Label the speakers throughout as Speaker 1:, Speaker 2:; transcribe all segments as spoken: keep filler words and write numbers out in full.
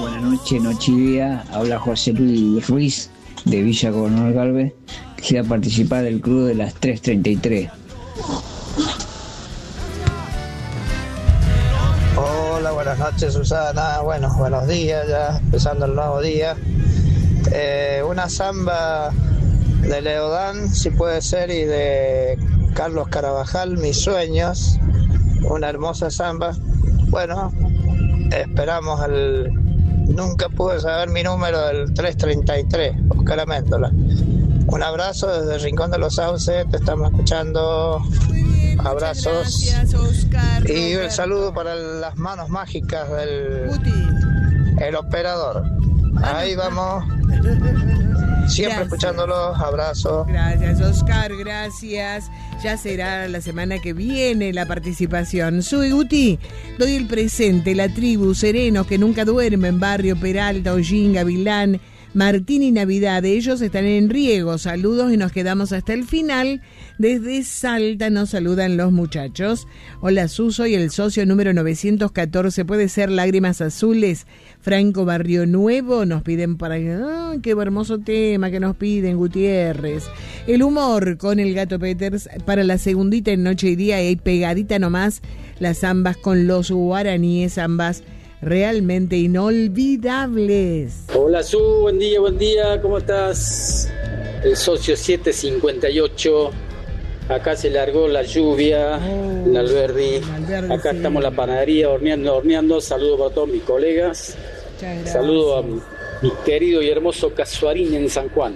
Speaker 1: buenas noches, noche y día. Habla José Luis Ruiz de Villa Coronel Galvez. Quisiera participar del club de las tres treinta y tres.
Speaker 2: Hola, buenas noches, Susana. Bueno, buenos días, ya empezando el nuevo día. Eh, una samba de Leodán, si puede ser, y de Carlos Carabajal, Mis Sueños. Una hermosa samba. Bueno, esperamos el... Nunca pude saber mi número del tres treinta y tres, Oscar Améndola. Un abrazo desde el Rincón de los Sauces, te estamos escuchando. Bien, abrazos.
Speaker 3: Gracias, Oscar,
Speaker 2: y
Speaker 3: Roberto.
Speaker 2: el saludo para las manos mágicas del el operador. Ahí vamos. Siempre
Speaker 3: Gracias.
Speaker 2: escuchándolos, abrazos.
Speaker 3: Gracias, Oscar, gracias. Ya será la semana que viene la participación. Soy Guti, doy el presente, la tribu, serenos que nunca duermen, Barrio Peralta, Hollín, Gavilán, Martín y Navidad. Ellos están en riego. Saludos y nos quedamos hasta el final. Desde Salta nos saludan los muchachos. Hola, Suso y el socio número novecientos catorce. Puede ser Lágrimas Azules. Franco Barrio Nuevo nos piden para... ¡Ay, qué hermoso tema que nos piden, Gutiérrez! El humor con el Gato Peters para la segundita en Noche y Día, y pegadita nomás las zambas con los guaraníes, ambas realmente inolvidables.
Speaker 4: Hola, Su, buen día, buen día, ¿cómo estás? El socio setecientos cincuenta y ocho, acá se largó la lluvia,
Speaker 3: Oh,
Speaker 4: en Alberdi,
Speaker 3: Alberdi,
Speaker 4: acá
Speaker 3: sí.
Speaker 4: estamos en la panadería horneando, horneando, saludos para todos mis colegas, saludos a mi, mi querido y hermoso Casuarín en San Juan.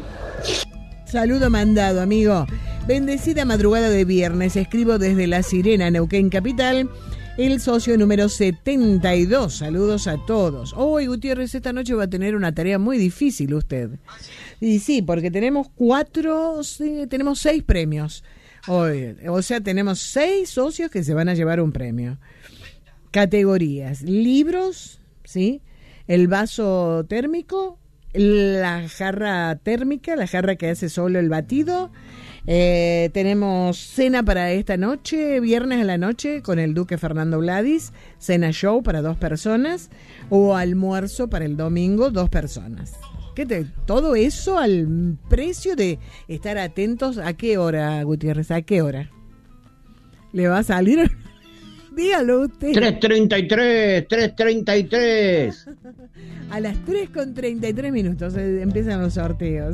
Speaker 3: Saludo mandado, amigo. Bendecida madrugada de viernes, escribo desde La Sirena, Neuquén Capital. El socio número setenta y dos. Saludos a todos. Hoy, Gutiérrez, esta noche va a tener una tarea muy difícil usted. Y sí, porque tenemos cuatro, sí, tenemos seis premios hoy. O sea, tenemos seis socios que se van a llevar un premio. Categorías: libros, ¿sí? El vaso térmico, la jarra térmica, la jarra que hace solo el batido. Eh, tenemos cena para esta noche, viernes a la noche, con el Duque Fernando Vladis, cena show para dos personas, o almuerzo para el domingo, dos personas. ¿Qué te, todo eso al precio de estar atentos. ¿A qué hora, Gutiérrez? ¿A qué hora? ¿Le va a salir? Dígalo usted.
Speaker 5: tres treinta y tres, tres treinta y tres.
Speaker 3: A las tres con treinta y tres minutos eh, empiezan los sorteos.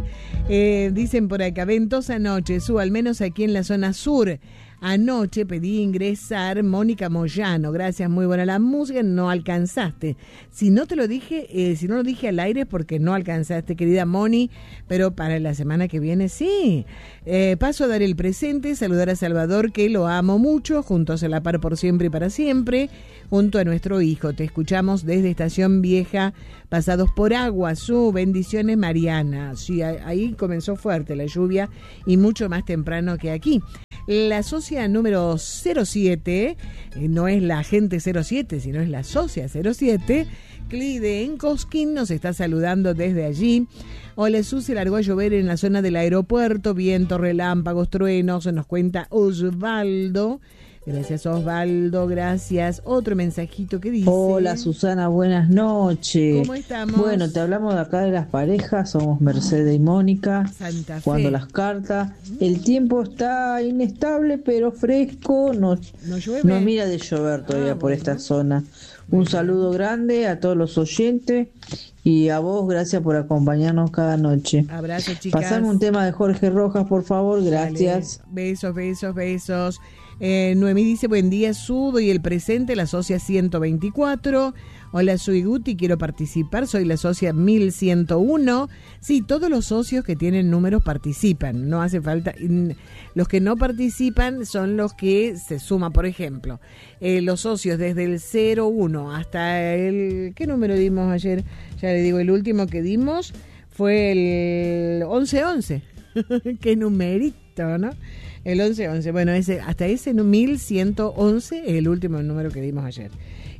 Speaker 3: eh, dicen por acá, ventosa noche, Su, al menos aquí en la zona sur. Anoche pedí ingresar Mónica Moyano. Gracias, muy buena la música, no alcanzaste. Si no te lo dije, eh, si no lo dije al aire porque no alcanzaste, querida Moni, pero para la semana que viene sí. Eh, paso a dar el presente, saludar a Salvador, que lo amo mucho, juntos a la par por siempre y para siempre, junto a nuestro hijo. Te escuchamos desde Estación Vieja, pasados por agua. Su bendiciones, Mariana. Sí, ahí comenzó fuerte la lluvia y mucho más temprano que aquí. La socia número cero siete, eh, no es la agente cero siete, sino es la socia cero siete, Clide en Cosquín, nos está saludando desde allí. Hola, Su, se largó a llover en la zona del aeropuerto, viento, relámpagos, truenos, nos cuenta Osvaldo. Gracias, Osvaldo, gracias. Otro mensajito que dice...
Speaker 6: Hola, Susana, buenas noches.
Speaker 3: ¿Cómo estamos?
Speaker 6: Bueno, te hablamos de acá de las parejas, somos Mercedes y Mónica,
Speaker 3: Santa Fe.
Speaker 6: jugando las cartas. El tiempo está inestable, pero fresco, no,
Speaker 3: no, llueve.
Speaker 6: no mira de llover todavía ah, por bueno. esta zona. Un saludo grande a todos los oyentes y a vos, gracias por acompañarnos cada noche.
Speaker 3: Abrazo, chicas.
Speaker 6: Pasame un tema de Jorge Rojas, por favor, gracias.
Speaker 3: Dale. Besos, besos, besos. Eh, Noemí dice, buen día, Su, doy el presente, la socia ciento veinticuatro. Hola, soy Guti, quiero participar, soy la socia mil ciento uno. Sí, todos los socios que tienen números participan, no hace falta. Los que no participan son los que se suman, por ejemplo, eh, los socios desde el cero uno hasta el... ¿Qué número dimos ayer? Ya le digo, el último que dimos fue el once once. Qué numerito, ¿no? El once once, bueno, ese, hasta ese mil ciento once es el último número que dimos ayer.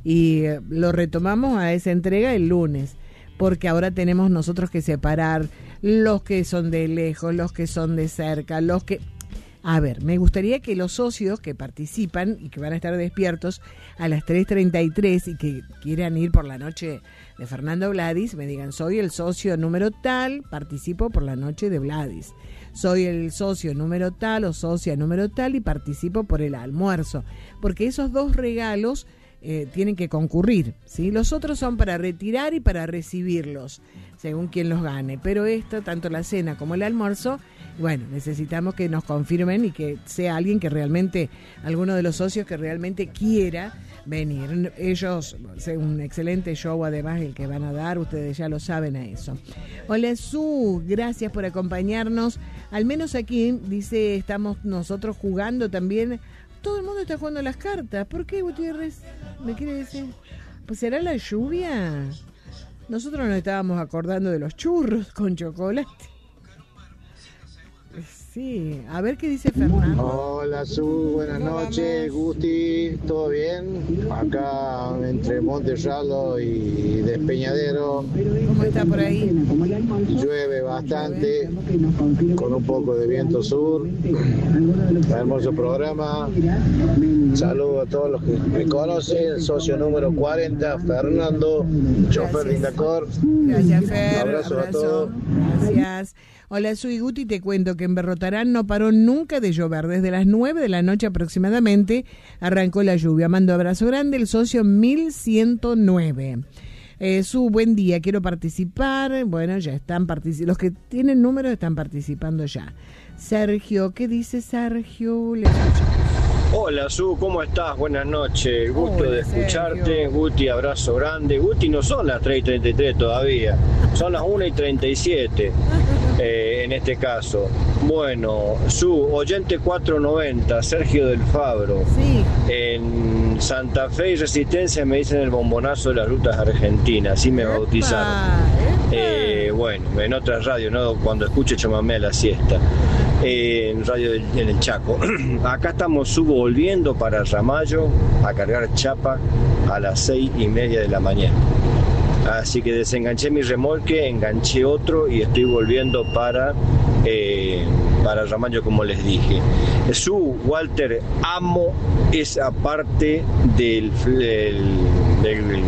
Speaker 3: Y eh, lo retomamos a esa entrega el lunes, porque ahora tenemos nosotros que separar los que son de lejos, los que son de cerca, los que... A ver, me gustaría que los socios que participan y que van a estar despiertos a las tres treinta y tres y que quieran ir por la noche de Fernando Vladis, me digan, soy el socio número tal, participo por la noche de Vladis. Soy el socio número tal o socia número tal y participo por el almuerzo. Porque esos dos regalos eh, tienen que concurrir, ¿sí? Los otros son para retirar y para recibirlos, según quien los gane. Pero esto, tanto la cena como el almuerzo, bueno, necesitamos que nos confirmen y que sea alguien que realmente, alguno de los socios que realmente quiera venir. Ellos, un excelente show además el que van a dar, ustedes ya lo saben a eso. Hola Su, gracias por acompañarnos. Al menos aquí, dice, estamos nosotros jugando también. Todo el mundo está jugando las cartas. ¿Por qué, Gutiérrez? ¿Me quiere decir? Pues será la lluvia. Nosotros nos estábamos acordando de los churros con chocolate. Sí, a ver qué dice Fernando.
Speaker 7: Hola Su, buenas noches, Gusti, ¿todo bien? Acá entre Monterralo y Despeñadero.
Speaker 3: ¿Cómo está por ahí?
Speaker 7: Llueve bastante, con un poco de viento sur. Hermoso programa. Saludos a todos los que me conocen. Socio número cuarenta, Fernando, chofer de Indacor.
Speaker 3: Gracias, Fer.
Speaker 7: Abrazo,
Speaker 3: Abrazo
Speaker 7: a todos.
Speaker 3: Gracias. Hola, soy Guti, te cuento que en Berrotarán no paró nunca de llover. Desde las nueve de la noche aproximadamente arrancó la lluvia. Mando abrazo grande, el socio mil ciento nueve. Eh, su buen día, quiero participar. Bueno, ya están participando. Los que tienen números están participando ya. Sergio, ¿qué dice Sergio? Le
Speaker 8: Hola Su, ¿cómo estás? Buenas noches, gusto
Speaker 3: Hola,
Speaker 8: de escucharte.
Speaker 3: Sergio.
Speaker 8: Guti, abrazo grande. Guti, no son las tres y treinta y tres todavía, son las una y treinta y siete eh, en este caso. Bueno, Su, oyente cuatrocientos noventa, Sergio del Fabro.
Speaker 3: Sí.
Speaker 8: En Santa Fe y Resistencia me dicen el bombonazo de las rutas argentinas, así me
Speaker 3: Epa,
Speaker 8: bautizaron.
Speaker 3: epa.
Speaker 8: Eh, bueno, en otras radios, ¿no? Cuando escucho chamamé a la siesta. Eh, en radio del, en el Chaco. Acá estamos subo volviendo para Ramallo a cargar chapa a las seis y media de la mañana. Así que desenganché mi remolque, enganché otro y estoy volviendo para eh, para Ramallo, como les dije. Su Walter, amo esa parte del, del, del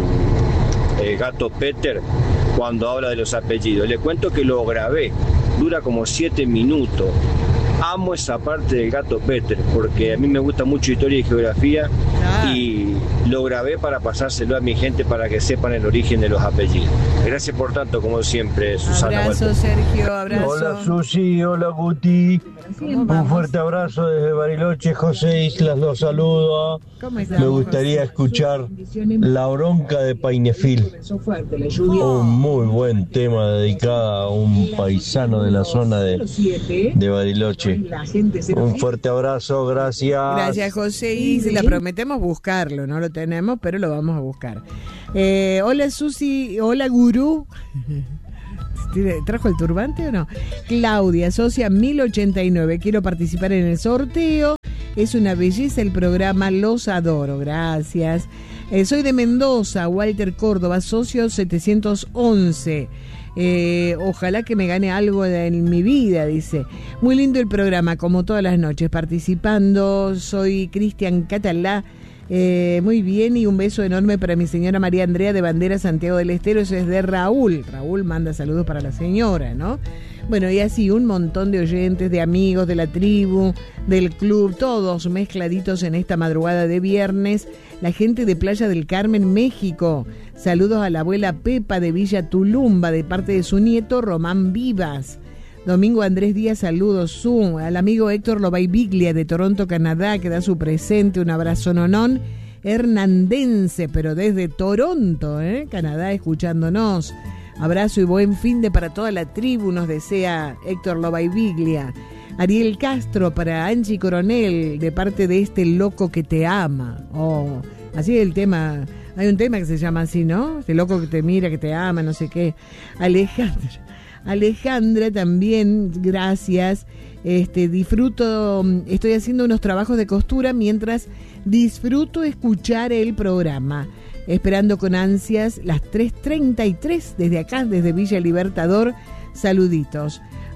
Speaker 8: el gato Peter cuando habla de los apellidos. Le cuento que lo grabé, dura como siete minutos. Amo esa parte del gato Peter porque a mí me gusta mucho historia y geografía. Ah. Y lo grabé para pasárselo a mi gente para que sepan el origen de los apellidos. Gracias por tanto, como siempre, Susana.
Speaker 3: Abrazo, Walter. Sergio, abrazo.
Speaker 9: Hola Susi, hola Guti. Un fuerte abrazo desde Bariloche, José Islas, los saludo. Me gustaría escuchar La Bronca de Painefil, un muy buen tema dedicado a un paisano de la zona de, de Bariloche. Un fuerte abrazo, gracias.
Speaker 3: Gracias, José Islas, prometemos buscarlo, no lo tenemos, pero lo vamos a buscar. Eh, hola Susi, hola Gurú. ¿Trajo el turbante o no? Claudia, socia mil ochenta y nueve. Quiero participar en el sorteo. Es una belleza el programa, los adoro. Gracias. Eh, soy de Mendoza, Walter Córdoba, socio setecientos once. Eh, ojalá que me gane algo en mi vida, dice. Muy lindo el programa, como todas las noches, participando. Soy Cristian Catalá. Eh, muy bien, y un beso enorme para mi señora María Andrea de Bandera, Santiago del Estero. Eso es de Raúl. Raúl manda saludos para la señora, ¿no? Bueno, y así un montón de oyentes, de amigos de la tribu, del club, todos mezcladitos en esta madrugada de viernes. La gente de Playa del Carmen, México. Saludos a la abuela Pepa de Villa Tulumba de parte de su nieto Román Vivas. Domingo Andrés Díaz, saludos. Su, al amigo Héctor Lobaibiglia de Toronto, Canadá, que da su presente, un abrazo nonón. Hernandense, pero desde Toronto, ¿eh? Canadá, escuchándonos. Abrazo y buen fin de para toda la tribu, nos desea Héctor Lobaibiglia. Ariel Castro para Angie Coronel, de parte de este loco que te ama. Oh, así es el tema. Hay un tema que se llama así, ¿no? Este loco que te mira, que te ama, no sé qué. Alejandra. Alejandra también, gracias. Este, disfruto, estoy haciendo unos trabajos de costura mientras disfruto escuchar el programa. Esperando con ansias las tres treinta y tres desde acá, desde Villa Libertador. Saluditos.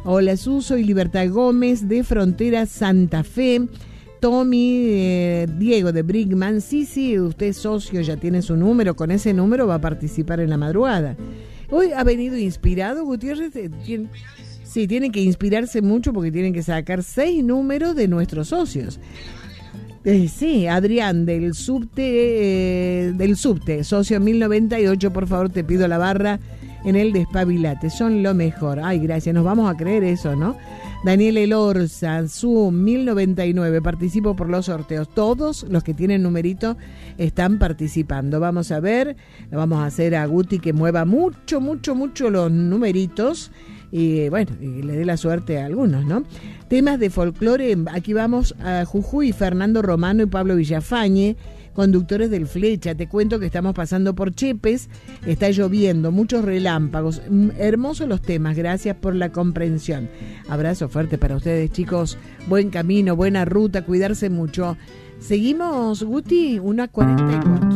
Speaker 3: Hola Suso y Libertad Gómez de Frontera Santa Fe. Tommy, eh, Diego de Brickman. Sí, sí, usted es socio, ya tiene su número. Con ese número va a participar en la madrugada. Hoy ha venido inspirado, Gutiérrez. Eh, tiene, sí, tiene que inspirarse mucho porque tienen que sacar seis números de nuestros socios. Eh, sí, Adrián del subte, eh, del subte, socio mil noventa y ocho, por favor te pido la barra en el Despabilate, son lo mejor. Ay, gracias, nos vamos a creer eso, ¿no? Daniel Elorza, su mil noventa y nueve, participo por los sorteos. Todos los que tienen numerito están participando. Vamos a ver, lo vamos a hacer a Guti que mueva mucho, mucho, mucho los numeritos. Y bueno, y le dé la suerte a algunos, ¿no? Temas de folclore, aquí vamos a Jujuy, Fernando Romano y Pablo Villafañe, conductores del Flecha. Te cuento que estamos pasando por Chepes, está lloviendo, muchos relámpagos, hermosos los temas, gracias por la comprensión. Abrazo fuerte para ustedes, chicos, buen camino, buena ruta, cuidarse mucho. Seguimos, Guti, una cuarenta y cuatro.